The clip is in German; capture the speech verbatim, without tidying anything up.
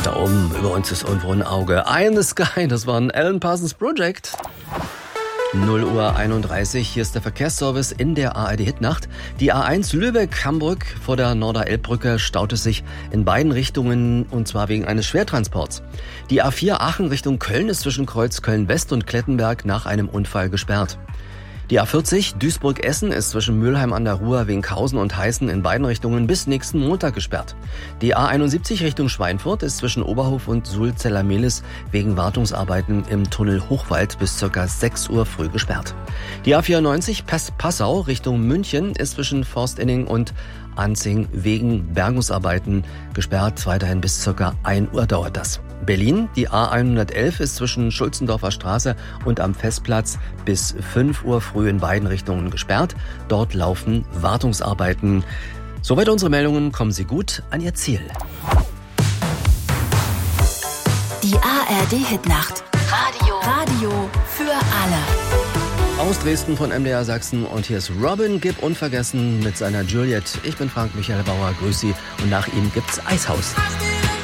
Da oben über uns ist irgendwo ein Auge. Eye in the Sky, das war ein Alan Parsons Project. null Uhr einunddreißig, hier ist der Verkehrsservice in der A R D-Hitnacht. Die A eins Lübeck-Hamburg vor der Norder-Elb-Brücke staut es sich in beiden Richtungen, und zwar wegen eines Schwertransports. Die A vier Aachen Richtung Köln ist zwischen Kreuz Köln-West und Klettenberg nach einem Unfall gesperrt. Die A vierzig Duisburg-Essen ist zwischen Mülheim an der Ruhr, Winkhausen und Heißen in beiden Richtungen bis nächsten Montag gesperrt. Die A einundsiebzig Richtung Schweinfurt ist zwischen Oberhof und Sulzeller-Mehlis wegen Wartungsarbeiten im Tunnel Hochwald bis ca. sechs Uhr früh gesperrt. Die A vierundneunzig Pass-Passau Richtung München ist zwischen Forstinning und Anzing wegen Bergungsarbeiten gesperrt. Weiterhin bis ca. ein Uhr dauert das. Berlin, die A hundertelf ist zwischen Schulzendorfer Straße und am Festplatz bis fünf Uhr früh in beiden Richtungen gesperrt. Dort laufen Wartungsarbeiten. Soweit unsere Meldungen. Kommen Sie gut an Ihr Ziel. Die A R D-Hitnacht. Radio. Radio für alle. Aus Dresden von M D R Sachsen, und hier ist Robin Gibb unvergessen mit seiner Juliet. Ich bin Frank Michael Bauer, grüß Sie, und nach ihm gibt's Eishaus.